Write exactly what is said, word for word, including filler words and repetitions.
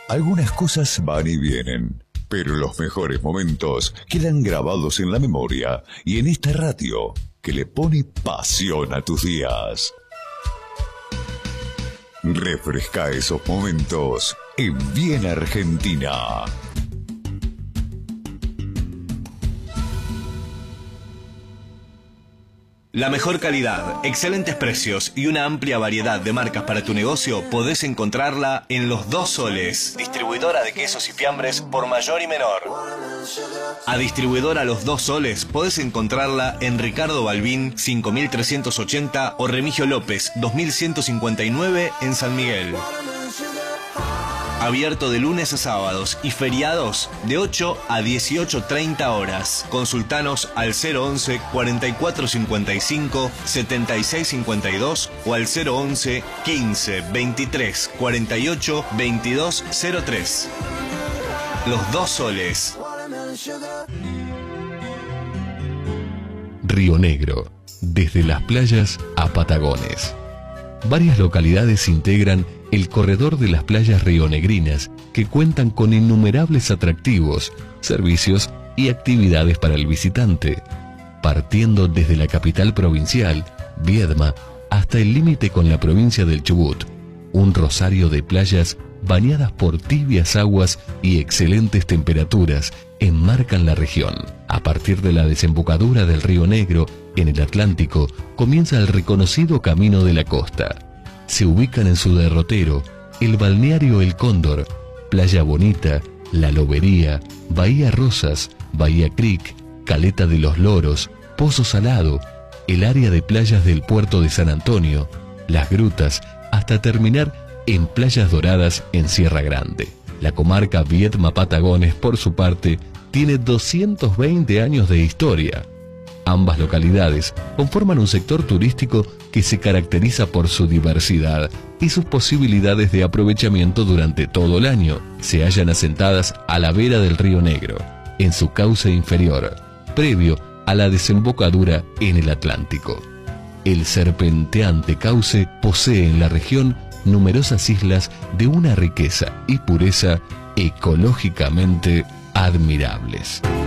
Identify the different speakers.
Speaker 1: Algunas cosas van y vienen, pero los mejores momentos quedan grabados en la memoria y en esta radio que le pone pasión a tus días. Refresca esos momentos en Bien Argentina.
Speaker 2: La mejor calidad, excelentes precios y una amplia variedad de marcas para tu negocio podés encontrarla en Los Dos Soles, distribuidora de quesos y fiambres por mayor y menor. A distribuidora Los Dos Soles podés encontrarla en Ricardo Balbín cinco mil trescientos ochenta o Remigio López dos mil ciento cincuenta y nueve en San Miguel. Abierto de lunes a sábados y feriados de ocho a dieciocho treinta horas. Consultanos al cero once, cuarenta y cuatro cincuenta y cinco, setenta y seis cincuenta y dos o al cero once, quince, veintitrés, cuarenta y ocho, veintidós cero tres. Los Dos Soles.
Speaker 3: Río Negro, desde las playas a Patagones. Varias localidades integran el corredor de las playas rionegrinas, que cuentan con innumerables atractivos, servicios y actividades para el visitante, partiendo desde la capital provincial, Viedma, hasta el límite con la provincia del Chubut. Un rosario de playas bañadas por tibias aguas y excelentes temperaturas enmarcan la región. A partir de la desembocadura del Río Negro, en el Atlántico, comienza el reconocido Camino de la Costa. Se ubican en su derrotero el balneario El Cóndor, Playa Bonita, La Lobería, Bahía Rosas, Bahía Creek, Caleta de los Loros, Pozo Salado, el área de playas del puerto de San Antonio, Las Grutas, hasta terminar en Playas Doradas en Sierra Grande. La comarca Viedma-Patagones, por su parte, tiene doscientos veinte años de historia. Ambas localidades conforman un sector turístico que se caracteriza por su diversidad y sus posibilidades de aprovechamiento durante todo el año. Se hallan asentadas a la vera del Río Negro, en su cauce inferior, previo a la desembocadura en el Atlántico. El serpenteante cauce posee en la región numerosas islas de una riqueza y pureza ecológicamente admirables.